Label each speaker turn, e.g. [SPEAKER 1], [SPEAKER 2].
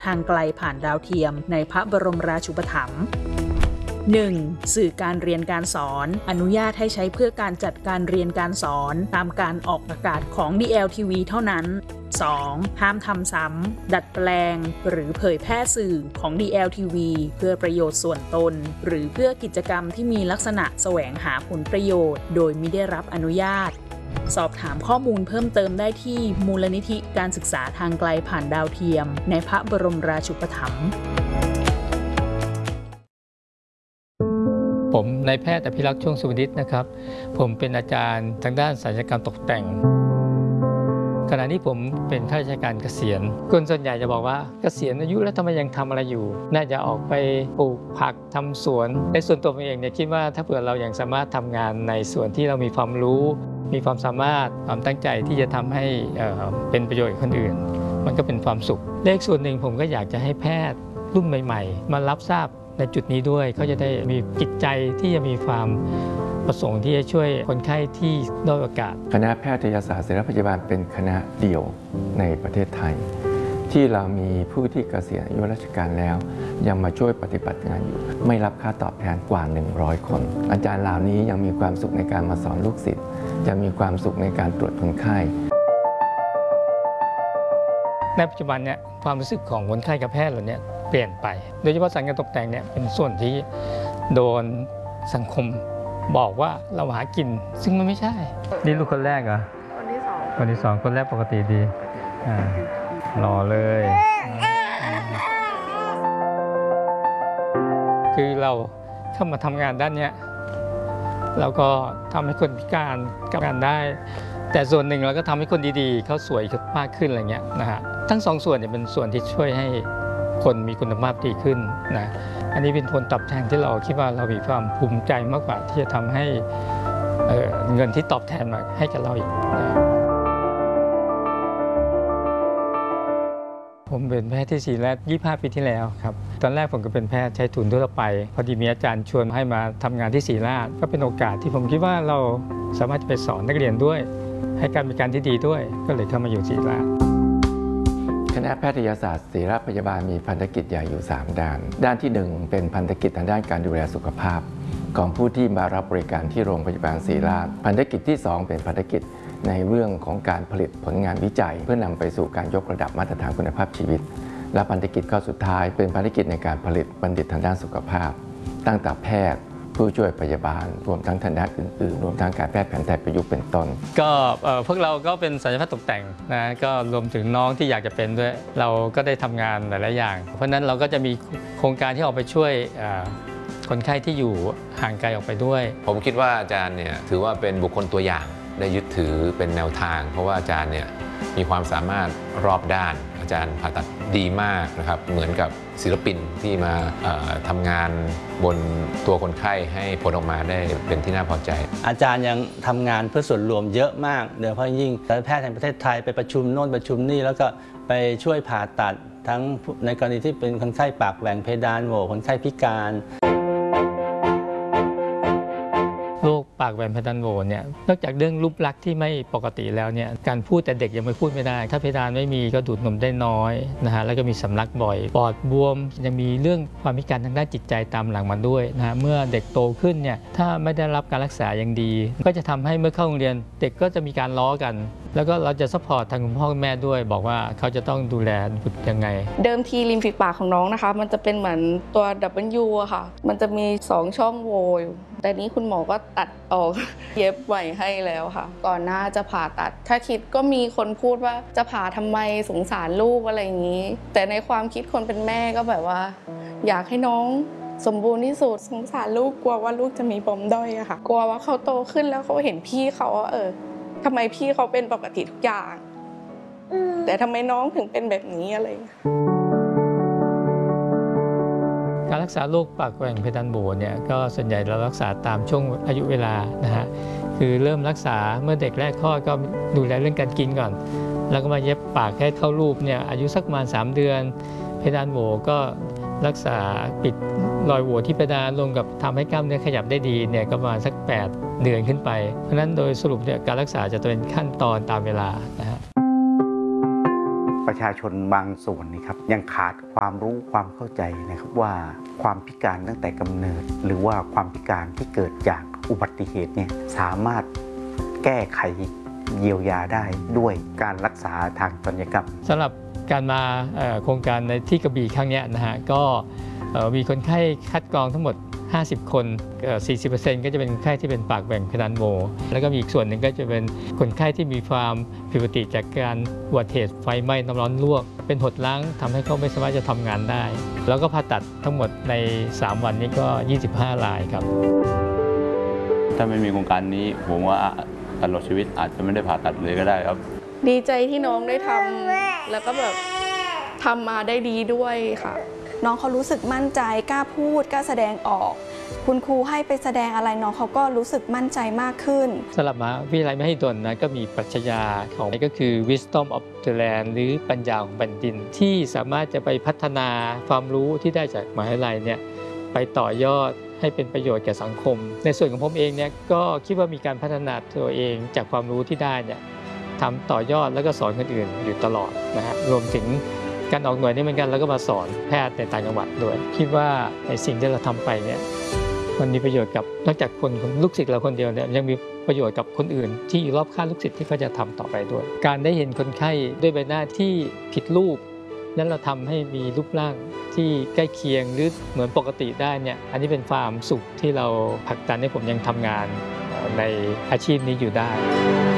[SPEAKER 1] ทางไกลผ่านดาวเทียมในพระบรมราชูปถัมภ์ 1. สื่อการเรียนการสอนอนุญาตให้ใช้เพื่อการจัดการเรียนการสอนตามการออกอากาศของ DLTV เท่านั้น 2. ห้ามทำซ้ำดัดแปลงหรือเผยแพร่สื่อของ DLTV เพื่อประโยชน์ส่วนตนหรือเพื่อกิจกรรมที่มีลักษณะแสวงหาผลประโยชน์โดยมิได้รับอนุญาตสอบถามข้อมูลเพิ่มเติมได้ที่มูลนิธิการศึกษาทางไกลผ่านดาวเทียมในพระบรมราชูปถัมภ์
[SPEAKER 2] ผมนายแพทย์อภิรักษ์ช่วงสุวรรณิชนะครับผมเป็นอาจารย์ทางด้านศัลยกรรมตกแต่งขณะนี้ผมเป็นข้าราชการเกษียณคนส่วนใหญ่จะบอกว่าเกษียณอายุแล้วทำไมยังทำอะไรอยู่น่าจะออกไปปลูกผักทำสวนในส่วนตัวผมเองเนี่ยคิดว่าถ้าเผื่อเรายังสามารถทำงานในส่วนที่เรามีความรู้มีความสามารถความตั้งใจที่จะทำให้เป็นประโยชน์กับคนอื่นมันก็เป็นความสุขเลขส่วนหนึ่งผมก็อยากจะให้แพทย์รุ่นใหม่ๆมารับทราบในจุดนี้ด้วยเขาจะได้มีจิตใจที่จะมีความประสงค์ที่จะช่วยคนไข้ที่ด้อยโอกาส
[SPEAKER 3] คณะแพทยศาสตร์ศิริพยาบาลเป็นคณะเดี่ยวในประเทศไทยที่เรามีผู้ที่เกษียณอายุราชการแล้วยังมาช่วยปฏิบัติงานอยู่ไม่รับค่าตอบแทนกว่า100คนอาจารย์เหล่านี้ยังมีความสุขในการมาสอนลูกศิษย์จะมีความสุขในการตรวจคนไข้
[SPEAKER 2] ในปัจจุบันเนี่ยความรู้สึกของคนไข้กับแพทย์เราเนี่ยเปลี่ยนไปโดยเฉพาะศัลยกรรมตกแต่งเนี่ยเป็นส่วนที่โดนสังคมบอกว่าเราหากินซึ่งมันไม่ใช่นี่ลูกคนแรกเหรอคนที่สองคนแรกปกติดีรอเลยคือเราเข้ามาทำงานด้านนี้เราก็ทำให้คนพิการกับงานได้แต่ส่วนหนึ่งเราก็ทำให้คนดีๆเขาสวยมากขึ้นอะไรเงี้ยนะฮะทั้งสองส่วนเนี่ยเป็นส่วนที่ช่วยให้คนมีคุณภาพดีขึ้นนะอันนี้เป็นผลตอบแทนที่เราคิดว่าเรามีความภูมิใจมากกว่าที่จะทำให้เงินที่ตอบแทนมาให้กับเราอีกนะผมเป็นแพทย์ที่ศิริราช25 ปีที่แล้วครับตอนแรกผมก็เป็นแพทย์ใช้ทุนทั่วไปพอดีมีอาจารย์ชวนให้มาทำงานที่ศิริราชก็เป็นโอกาสที่ผมคิดว่าเราสามารถจะไปสอนนักเรียนด้วยให้การบริการที่ดีด้วยก็เลยเข้ามาอยู่ศิริราช
[SPEAKER 3] คณะแพทยศาสตร์ศิริราชพยาบาลมีพันธกิจใหญ่อยู่3ด้านด้านที่1เป็นพันธกิจทางด้านการดูแลสุขภาพของผู้ที่มารับบริการที่โรงพยาบาลศิริราชพันธกิจที่2เป็นพันธกิจในเรื่องของการผลิตผลงานวิจัยเพื่อนำไปสู่การยกระดับมาตรฐานคุณภาพชีวิตและพันธกิจข้อสุดท้ายเป็นพันธกิจในการผลิตบัณฑิตทางด้านสุขภาพตั้งแต่แพทย์ผู้ช่วยพยาบาลรวมทั้งทางด้านอื่นๆรวมทั้งการแพทย์แผนไทยประยุกต์เป็นต้น
[SPEAKER 2] ก็พวกเราก็เป็นศัลยแพทย์ตกแต่งนะก็รวมถึงน้องที่อยากจะเป็นด้วยเราก็ได้ทำงานหลายๆอย่างเพราะฉะนั้นเราก็จะมีโครงการที่ออกไปช่วยคนไข้ที่อยู่ห่างไกลออกไปด้วย
[SPEAKER 4] ผมคิดว่าอาจารย์เนี่ยถือว่าเป็นบุคคลตัวอย่างได้ยึดถือเป็นแนวทางเพราะว่าอาจารย์เนี่ยมีความสามารถรอบด้านอาจารย์ผ่าตัดดีมากนะครับเหมือนกับศิลปินที่มาทำงานบนตัวคนไข้ให้ผลออกมาได้เป็นที่น่าพอใจ
[SPEAKER 5] อาจารย์ยังทำงานเพื่อส่วนรวมเยอะมากโดยเฉพาะยิ่งแพทย์แห่งประเทศไทยไปประชุมโน่นประชุมนี่แล้วก็ไปช่วยผ่าตัดทั้งในกรณีที่เป็นคนไข้ปากแหว่งเพดานโหวคนไข้พิการ
[SPEAKER 2] โรคปากแหว่งเพดานโหวเนี่ยนอกจากเรื่องรูปลักษณ์ที่ไม่ปกติแล้วเนี่ยการพูดแต่เด็กยังไม่พูดไม่ได้ถ้าเพดานไม่มีก็ดูดนมได้น้อยนะฮะแล้วก็มีสำลักบ่อยปอดบวมยังมีเรื่องความพิการทางด้านจิตใจตามหลังมาด้วยนะฮะเมื่อเด็กโตขึ้นเนี่ยถ้าไม่ได้รับการรักษาอย่างดีก็จะทำให้เมื่อเข้าโรงเรียนเด็กก็จะมีการล้อกันแล้วก็เราจะซัพพอร์ตทางคุณพ่อคุณแม่ด้วยบอกว่าเขาจะต้องดูแลบุตรยังไง
[SPEAKER 6] เดิมทีริมฝีปากของน้องนะคะมันจะเป็นเหมือนตัว W อะค่ะมันจะมี2ช่องโหว่อยู่แต่นี้คุณหมอก็ตัดออกเย็บใหม่ให้แล้วค่ะก่อนหน้าจะผ่าตัดถ้าคิดก็มีคนพูดว่าจะผ่าทำไมสงสารลูกอะไรอย่างนี้แต่ในความคิดคนเป็นแม่ก็แบบว่าอยากให้น้องสมบูรณ์ที่สุดสงสารลูกกลัวว่าลูกจะมีปมด้อยอะค่ะกลัวว่าเขาโตขึ้นแล้วเขาเห็นพี่เขาทำไมพี่เขาเป็นปกติทุกอย่างแต่ทำไมน้องถึงเป็นแบบนี้อะไร
[SPEAKER 2] การรักษาโรคปากแหว่งเพดานโหวเนี่ยก็ส่วนใหญ่เรารักษาตามช่วงอายุเวลานะฮะคือเริ่มรักษาเมื่อเด็กแรกคลอดก็ดูแลเรื่องการกินก่อนแล้วก็มาเย็บปากให้เข้ารูปเนี่ยอายุสักประมาณ3 เดือนเพดานโหวก็รักษาปิดรอยโหว่ที่เพดานรวมกับทำให้กล้ามเนื้อขยับได้ดีเนี่ยก็ประมาณสัก8 เดือนขึ้นไปเพราะฉะนั้นโดยสรุปเนี่ยการรักษาจะเป็นขั้นตอนตามเวลานะฮะ
[SPEAKER 3] ป
[SPEAKER 7] ประชาชนบางส่วนนี่ครับยังขาดความรู้ความเข้าใจนะครับว่าความพิการตั้งแต่กำเนิด หรือว่าความพิการที่เกิดจากอุบัติเหตุเนี่ยสามารถแก้ไขเยียวยาได้ด้วยการรักษาทางศัลยกรรม
[SPEAKER 2] สำหรับการมาโครงการในที่กระบี่ครั้งนี้นะฮะก็มีคนไข้คัดกรองทั้งหมด50 คน 40% ก็จะเป็นคนไข้ที่เป็นปากแหว่งเพดานโหวแล้วก็มีอีกส่วนหนึ่งก็จะเป็นคนไข้ที่มีความผิดปกติจากการอุบัติเหตุไฟไหม้น้ำร้อนลวกเป็นหดล้างทำให้เขาไม่สามารถจะทำงานได้แล้วก็ผ่าตัดทั้งหมดใน3 วันนี้ก็25 รายครับ
[SPEAKER 8] ถ้าไม่มีโครงการนี้ผมว่าตลอดชีวิตอาจจะไม่ได้ผ่าตัดเลยก็ได้ครับ
[SPEAKER 6] ดีใจที่น้องได้ทำแล้วก็แบบทำมาได้ดีด้วยค่ะ
[SPEAKER 9] น้องเขารู้สึกมั่นใจกล้าพูดกล้าแสดงออกคุณครูให้ไปแสดงอะไรน้องเขาก็รู้สึกมั่นใจมากขึ้น
[SPEAKER 2] สำหรับมหาวิทยาลัยมหิดลนะก็มีปรัชญาของก็คือ Wisdom of the Land หรือปัญญาของแผ่นดินที่สามารถจะไปพัฒนาความรู้ที่ได้จากมหาวิทยาลัยเนี่ยไปต่อยอดให้เป็นประโยชน์แก่สังคมในส่วนของผมเองเนี่ยก็คิดว่ามีการพัฒนาตัวเองจากความรู้ที่ได้เนี่ยทำต่อยอดแล้วก็สอนคนอื่นอยู่ตลอดนะฮะรวมถึงการออกหน่วยนี่เหมือนกันแล้วก็มาสอนแพทย์ในต่างจังหวัดด้วยคิดว่าในสิ่งที่เราทำไปเนี่ยมันมีประโยชน์กับนอกจากคนลูกศิษย์เราคนเดียวเนี่ยยังมีประโยชน์กับคนอื่นที่อยู่รอบข้างลูกศิษย์ที่เขาจะทำต่อไปด้วยการได้เห็นคนไข้ด้วยใบหน้าที่ผิดรูปนั้นเราทำให้มีรูปร่างที่ใกล้เคียงหรือเหมือนปกติได้เนี่ยอันนี้เป็นความสุขที่เราผลักดันให้ผมยังทำงานในอาชีพนี้อยู่ได้